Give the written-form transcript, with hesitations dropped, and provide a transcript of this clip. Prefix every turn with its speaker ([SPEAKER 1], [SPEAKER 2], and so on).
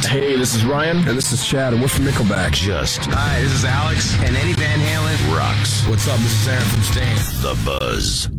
[SPEAKER 1] Hey, this is Ryan.
[SPEAKER 2] And this is Chad, and we're from Nickelback.
[SPEAKER 3] Hi, this is Alex.
[SPEAKER 4] And Eddie Van Halen
[SPEAKER 3] rocks.
[SPEAKER 5] What's up? This is Aaron from Stain.
[SPEAKER 3] The Buzz.